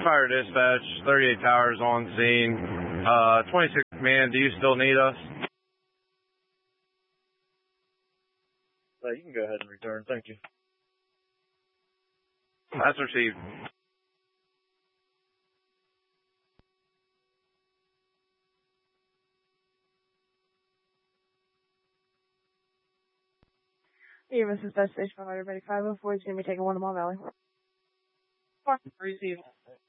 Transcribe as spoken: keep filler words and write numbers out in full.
Fire Dispatch, thirty-eight Towers on scene. Uh, twenty-six man, do you still need us? Uh, you can go ahead and return. Thank you. That's received. Hey, this is Best Station five hundred five oh four. He's going to be taking one to Mall Valley. Receive.